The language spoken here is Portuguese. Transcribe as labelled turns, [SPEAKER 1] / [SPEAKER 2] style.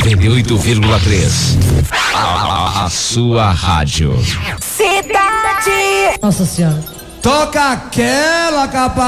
[SPEAKER 1] 98,3. A sua rádio.
[SPEAKER 2] Cidade.
[SPEAKER 3] Nossa Senhora.
[SPEAKER 4] Toca aquela capa.